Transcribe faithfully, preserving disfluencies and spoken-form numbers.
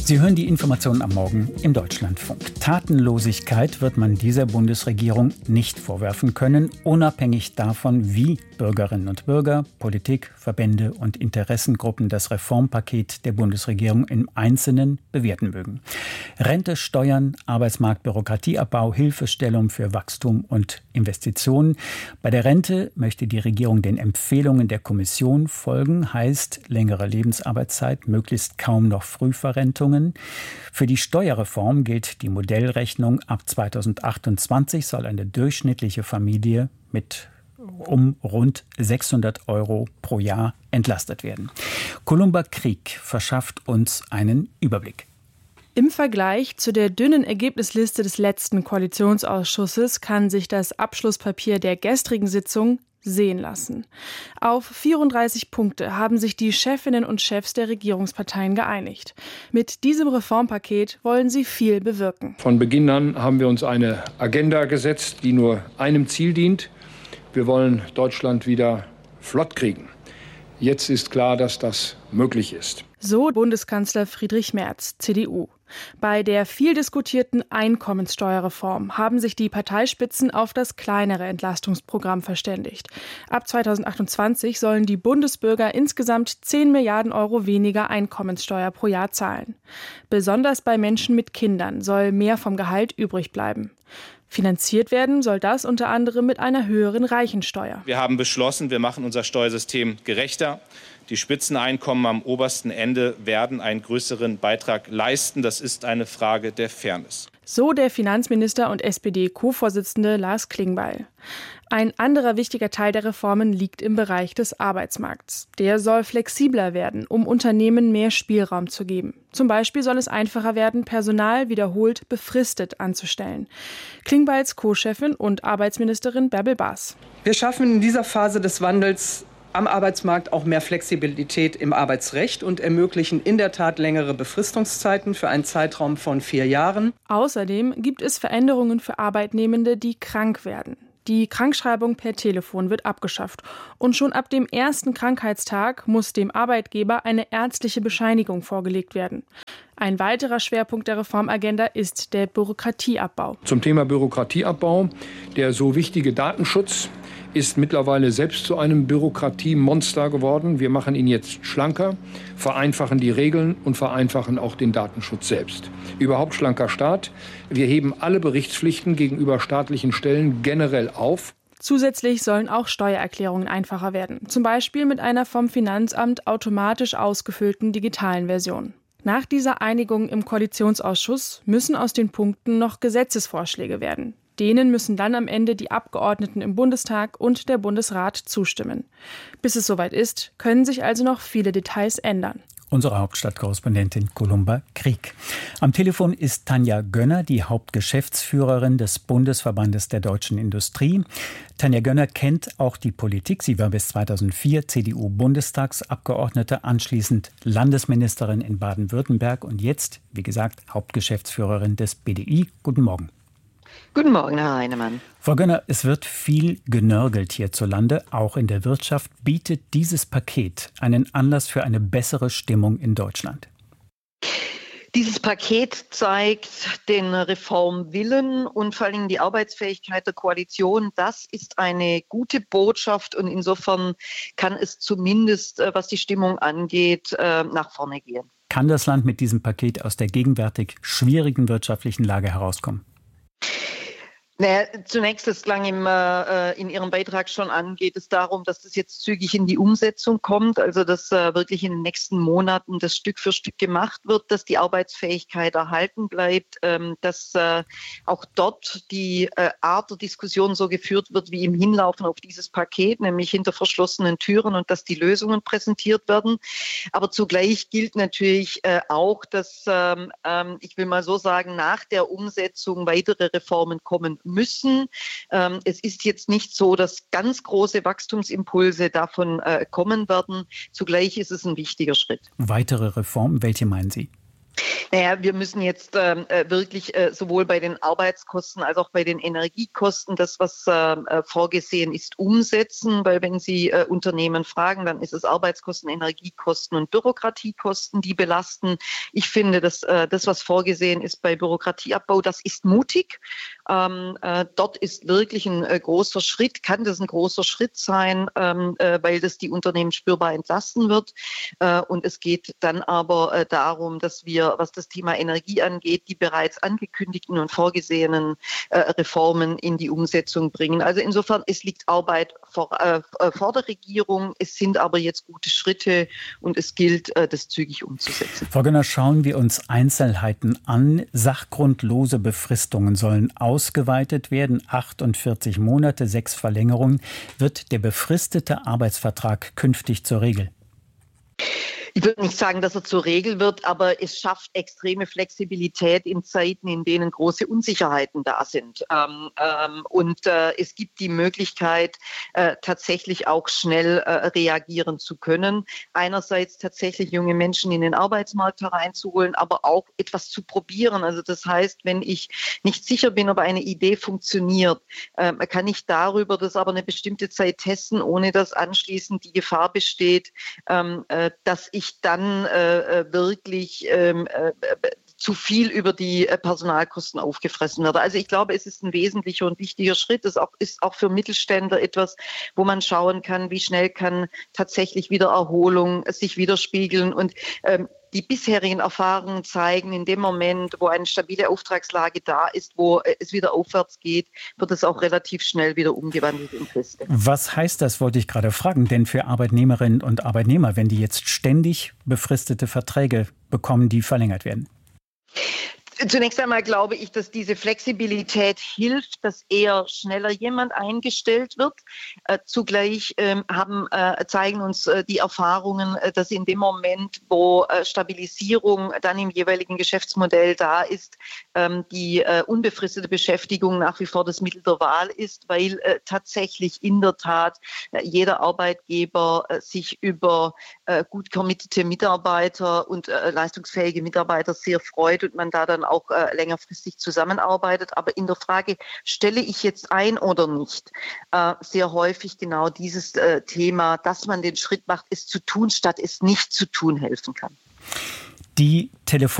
Sie hören die Informationen am Morgen im Deutschlandfunk. Tatenlosigkeit wird man dieser Bundesregierung nicht vorwerfen können, unabhängig davon, wie Bürgerinnen und Bürger, Politik, Verbände und Interessengruppen das Reformpaket der Bundesregierung im Einzelnen bewerten mögen. Rente, Steuern, Arbeitsmarkt, Bürokratieabbau, Hilfestellung für Wachstum und Investitionen. Bei der Rente möchte die Regierung den Empfehlungen der Kommission folgen, heißt längere Lebensarbeitszeit, möglichst kaum noch Frühverrentungen. Für die Steuerreform gilt die Modellrechnung. Ab zweitausendzweiundzwanzig soll eine durchschnittliche Familie mit um rund sechshundert Euro pro Jahr entlastet werden. Columba Krieg verschafft uns einen Überblick. Im Vergleich zu der dünnen Ergebnisliste des letzten Koalitionsausschusses kann sich das Abschlusspapier der gestrigen Sitzung sehen lassen. Auf vierunddreißig Punkte haben sich die Chefinnen und Chefs der Regierungsparteien geeinigt. Mit diesem Reformpaket wollen sie viel bewirken. Von Beginn an haben wir uns eine Agenda gesetzt, die nur einem Ziel dient. Wir wollen Deutschland wieder flott kriegen. Jetzt ist klar, dass das möglich ist. So Bundeskanzler Friedrich Merz, C D U. Bei der viel diskutierten Einkommenssteuerreform haben sich die Parteispitzen auf das kleinere Entlastungsprogramm verständigt. Ab zweitausendachtundzwanzig sollen die Bundesbürger insgesamt zehn Milliarden Euro weniger Einkommenssteuer pro Jahr zahlen. Besonders bei Menschen mit Kindern soll mehr vom Gehalt übrig bleiben. Finanziert werden soll das unter anderem mit einer höheren Reichensteuer. Wir haben beschlossen, wir machen unser Steuersystem gerechter. Die Spitzeneinkommen am obersten Ende werden einen größeren Beitrag leisten. Das ist eine Frage der Fairness. So der Finanzminister und S P D-Co-Vorsitzende Lars Klingbeil. Ein anderer wichtiger Teil der Reformen liegt im Bereich des Arbeitsmarkts. Der soll flexibler werden, um Unternehmen mehr Spielraum zu geben. Zum Beispiel soll es einfacher werden, Personal wiederholt befristet anzustellen. Klingbeils Co-Chefin und Arbeitsministerin Bärbel Baas. Wir schaffen in dieser Phase des Wandels am Arbeitsmarkt auch mehr Flexibilität im Arbeitsrecht und ermöglichen in der Tat längere Befristungszeiten für einen Zeitraum von vier Jahren. Außerdem gibt es Veränderungen für Arbeitnehmende, die krank werden. Die Krankschreibung per Telefon wird abgeschafft. Und schon ab dem ersten Krankheitstag muss dem Arbeitgeber eine ärztliche Bescheinigung vorgelegt werden. Ein weiterer Schwerpunkt der Reformagenda ist der Bürokratieabbau. Zum Thema Bürokratieabbau, der so wichtige Datenschutz ist mittlerweile selbst zu einem Bürokratiemonster geworden. Wir machen ihn jetzt schlanker, vereinfachen die Regeln und vereinfachen auch den Datenschutz selbst. Überhaupt schlanker Staat. Wir heben alle Berichtspflichten gegenüber staatlichen Stellen generell auf. Zusätzlich sollen auch Steuererklärungen einfacher werden. Zum Beispiel mit einer vom Finanzamt automatisch ausgefüllten digitalen Version. Nach dieser Einigung im Koalitionsausschuss müssen aus den Punkten noch Gesetzesvorschläge werden. Denen müssen dann am Ende die Abgeordneten im Bundestag und der Bundesrat zustimmen. Bis es soweit ist, können sich also noch viele Details ändern. Unsere Hauptstadtkorrespondentin Columba Krieg. Am Telefon ist Tanja Gönner, die Hauptgeschäftsführerin des Bundesverbandes der deutschen Industrie. Tanja Gönner kennt auch die Politik. Sie war bis zweitausendvier C D U-Bundestagsabgeordnete, anschließend Landesministerin in Baden-Württemberg und jetzt, wie gesagt, Hauptgeschäftsführerin des B D I. Guten Morgen. Guten Morgen, Herr Heinemann. Frau Gönner, es wird viel genörgelt hierzulande, auch in der Wirtschaft. Bietet dieses Paket einen Anlass für eine bessere Stimmung in Deutschland? Dieses Paket zeigt den Reformwillen und vor allem die Arbeitsfähigkeit der Koalition. Das ist eine gute Botschaft und insofern kann es zumindest, was die Stimmung angeht, nach vorne gehen. Kann das Land mit diesem Paket aus der gegenwärtig schwierigen wirtschaftlichen Lage herauskommen? Naja, zunächst, das klang im, äh, in Ihrem Beitrag schon an, geht es darum, dass das jetzt zügig in die Umsetzung kommt, also dass äh, wirklich in den nächsten Monaten das Stück für Stück gemacht wird, dass die Arbeitsfähigkeit erhalten bleibt, ähm, dass äh, auch dort die äh, Art der Diskussion so geführt wird wie im Hinlaufen auf dieses Paket, nämlich hinter verschlossenen Türen und dass die Lösungen präsentiert werden. Aber zugleich gilt natürlich äh, auch, dass, ähm, ähm, ich will mal so sagen, nach der Umsetzung weitere Reformen kommen müssen. Ähm, es ist jetzt nicht so, dass ganz große Wachstumsimpulse davon äh, kommen werden. Zugleich ist es ein wichtiger Schritt. Weitere Reformen, welche meinen Sie? Naja, wir müssen jetzt äh, wirklich äh, sowohl bei den Arbeitskosten als auch bei den Energiekosten das, was äh, vorgesehen ist, umsetzen. Weil wenn Sie äh, Unternehmen fragen, dann ist es Arbeitskosten, Energiekosten und Bürokratiekosten, die belasten. Ich finde, dass äh, das, was vorgesehen ist bei Bürokratieabbau, das ist mutig. Ähm, äh, dort ist wirklich ein äh, großer Schritt, kann das ein großer Schritt sein, ähm, äh, weil das die Unternehmen spürbar entlasten wird. Äh, und es geht dann aber äh, darum, dass wir, was das Thema Energie angeht, die bereits angekündigten und vorgesehenen äh, Reformen in die Umsetzung bringen. Also insofern, es liegt Arbeit vor, äh, vor der Regierung, es sind aber jetzt gute Schritte und es gilt, äh, das zügig umzusetzen. Frau Gönner, schauen wir uns Einzelheiten an. Sachgrundlose Befristungen sollen ausgeweitet werden. achtundvierzig Monate, sechs Verlängerungen. Wird der befristete Arbeitsvertrag künftig zur Regel? Ich würde nicht sagen, dass er zur Regel wird, aber es schafft extreme Flexibilität in Zeiten, in denen große Unsicherheiten da sind. Ähm, ähm, und äh, es gibt die Möglichkeit, äh, tatsächlich auch schnell äh, reagieren zu können. Einerseits tatsächlich junge Menschen in den Arbeitsmarkt hereinzuholen, aber auch etwas zu probieren. Also das heißt, wenn ich nicht sicher bin, ob eine Idee funktioniert, äh, kann ich darüber das aber eine bestimmte Zeit testen, ohne dass anschließend die Gefahr besteht, ähm, äh, dass ich ich dann äh, wirklich ähm, äh, zu viel über die äh, Personalkosten aufgefressen werde. Also ich glaube, es ist ein wesentlicher und wichtiger Schritt. Es auch, ist auch für Mittelständler etwas, wo man schauen kann, wie schnell kann tatsächlich wieder Erholung sich widerspiegeln. Und ähm, die bisherigen Erfahrungen zeigen, in dem Moment, wo eine stabile Auftragslage da ist, wo es wieder aufwärts geht, wird es auch relativ schnell wieder umgewandelt in Fristen. Was heißt das, wollte ich gerade fragen, denn für Arbeitnehmerinnen und Arbeitnehmer, wenn die jetzt ständig befristete Verträge bekommen, die verlängert werden? Zunächst einmal glaube ich, dass diese Flexibilität hilft, dass eher schneller jemand eingestellt wird. Äh, zugleich ähm, haben, äh, zeigen uns äh, die Erfahrungen, äh, dass in dem Moment, wo äh, Stabilisierung dann im jeweiligen Geschäftsmodell da ist, ähm, die äh, unbefristete Beschäftigung nach wie vor das Mittel der Wahl ist, weil äh, tatsächlich in der Tat äh, jeder Arbeitgeber äh, sich über äh, gut committete Mitarbeiter und äh, leistungsfähige Mitarbeiter sehr freut und man da dann auch äh, längerfristig zusammenarbeitet. Aber in der Frage, stelle ich jetzt ein oder nicht, äh, sehr häufig genau dieses äh, Thema, dass man den Schritt macht, es zu tun, statt es nicht zu tun, helfen kann. Die Telefon